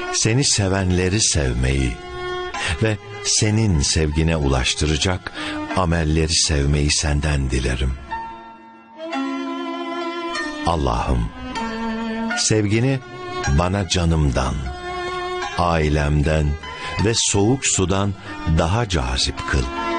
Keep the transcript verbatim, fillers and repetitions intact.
seni sevenleri sevmeyi ve senin sevgine ulaştıracak amelleri sevmeyi senden dilerim. Allah'ım, sevgini bana canımdan, ailemden ve soğuk sudan daha cazip kıl.